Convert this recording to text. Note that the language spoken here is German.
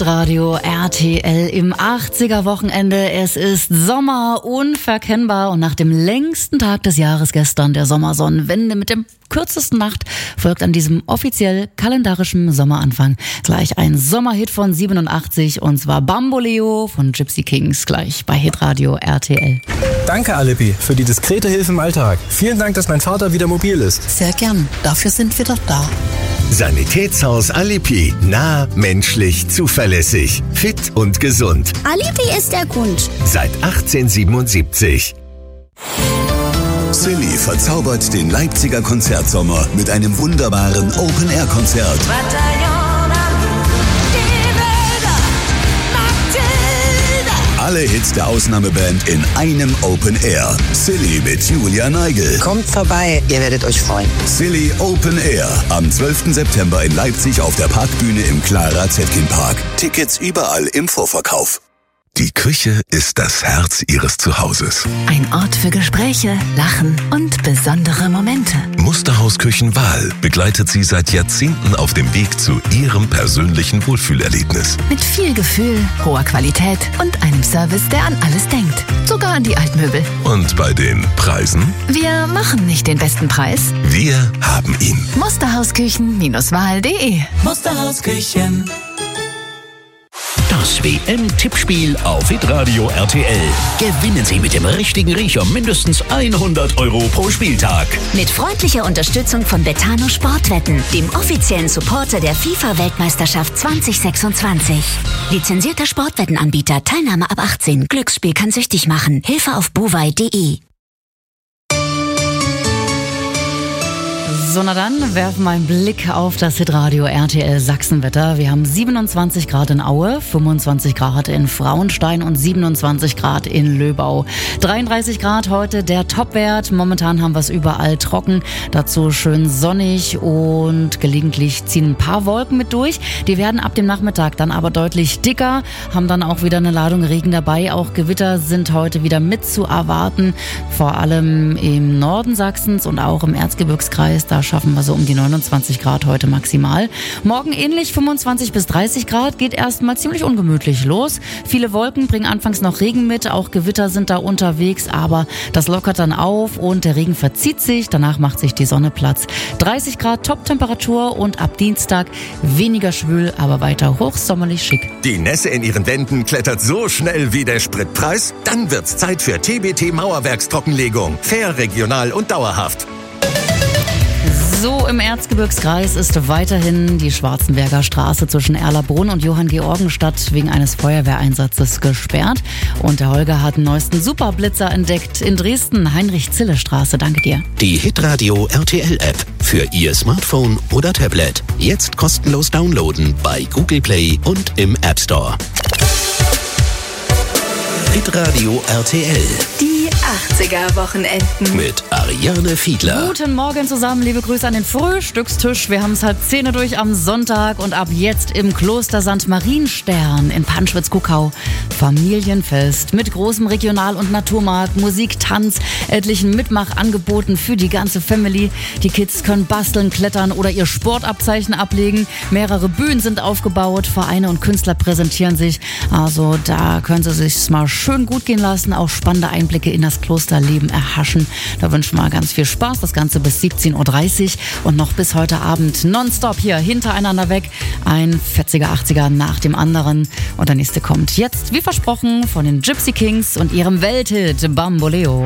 Radio RTL im 80er-Wochenende. Es ist Sommer, unverkennbar. Und nach dem längsten Tag des Jahres gestern, der Sommersonnenwende mit dem kürzesten Nacht, folgt an diesem offiziell kalendarischen Sommeranfang gleich ein Sommerhit von 87, und zwar Bamboleo von Gypsy Kings, gleich bei Hitradio RTL. Danke, Aleppi, für die diskrete Hilfe im Alltag. Vielen Dank, dass mein Vater wieder mobil ist. Sehr gern. Dafür sind wir doch da. Sanitätshaus Aleppi. Nah, menschlich, zuverlässig, fit und gesund. Aleppi ist der Grund. Seit 1877. Silly verzaubert den Leipziger Konzertsommer mit einem wunderbaren Open-Air-Konzert. Alle Hits der Ausnahmeband in einem Open Air. Silly mit Julia Neigel. Kommt vorbei, ihr werdet euch freuen. Silly Open Air. Am 12. September in Leipzig auf der Parkbühne im Clara Zetkin Park. Tickets überall im Vorverkauf. Die Küche ist das Herz Ihres Zuhauses. Ein Ort für Gespräche, Lachen und besondere Momente. Musterhaus Küchenwahl begleitet Sie seit Jahrzehnten auf dem Weg zu Ihrem persönlichen Wohlfühlerlebnis. Mit viel Gefühl, hoher Qualität und einem Service, der an alles denkt. Sogar an die Altmöbel. Und bei den Preisen? Wir machen nicht den besten Preis. Wir haben ihn. Musterhausküchen-wahl.de. Musterhausküchen. Das WM-Tippspiel auf Hitradio RTL. Gewinnen Sie mit dem richtigen Riecher mindestens 100 € pro Spieltag. Mit freundlicher Unterstützung von Betano Sportwetten, dem offiziellen Supporter der FIFA-Weltmeisterschaft 2026. Lizenzierter Sportwettenanbieter, Teilnahme ab 18. Glücksspiel kann süchtig machen. Hilfe auf buwei.de. So, na dann werfen wir einen Blick auf das Hitradio RTL Sachsenwetter. Wir haben 27 Grad in Aue, 25 Grad in Frauenstein und 27 Grad in Löbau. 33 Grad heute der Topwert. Momentan haben wir es überall trocken, dazu schön sonnig und gelegentlich ziehen ein paar Wolken mit durch. Die werden ab dem Nachmittag dann aber deutlich dicker, haben dann auch wieder eine Ladung Regen dabei. Auch Gewitter sind heute wieder mit zu erwarten, vor allem im Norden Sachsens und auch im Erzgebirgskreis. Da schaffen wir so um die 29 Grad heute maximal. Morgen ähnlich, 25 bis 30 Grad, geht erstmal ziemlich ungemütlich los. Viele Wolken bringen anfangs noch Regen mit, auch Gewitter sind da unterwegs, aber das lockert dann auf und der Regen verzieht sich, danach macht sich die Sonne Platz. 30 Grad Top-Temperatur und ab Dienstag weniger schwül, aber weiter hochsommerlich schick. Die Nässe in Ihren Wänden klettert so schnell wie der Spritpreis? Dann wird's Zeit für TBT Mauerwerkstrockenlegung. Fair, regional und dauerhaft. So, im Erzgebirgskreis ist weiterhin die Schwarzenberger Straße zwischen Erlabrunn und Johanngeorgenstadt wegen eines Feuerwehreinsatzes gesperrt. Und der Holger hat den neuesten Superblitzer entdeckt in Dresden, Heinrich-Zille-Straße. Danke dir. Die Hitradio RTL-App für Ihr Smartphone oder Tablet. Jetzt kostenlos downloaden bei Google Play und im App Store. Hitradio RTL. Die 80er-Wochenenden. Mit Ariane Fiedler. Guten Morgen zusammen, liebe Grüße an den Frühstückstisch. Wir haben es 10:30 durch am Sonntag und ab jetzt im Kloster St. Marienstern in Panschwitz-Kuckau. Familienfest mit großem Regional- und Naturmarkt, Musik, Tanz, etlichen Mitmachangeboten für die ganze Family. Die Kids können basteln, klettern oder ihr Sportabzeichen ablegen. Mehrere Bühnen sind aufgebaut, Vereine und Künstler präsentieren sich. Also da können sie sich mal schön gut gehen lassen, auch spannende Einblicke in das Klosterleben erhaschen. Da wünschen wir ganz viel Spaß. Das Ganze bis 17:30 Uhr und noch bis heute Abend nonstop hier hintereinander weg. Ein fetziger 80er nach dem anderen. Und der nächste kommt jetzt, wie versprochen, von den Gypsy Kings und ihrem Welthit Bamboleo.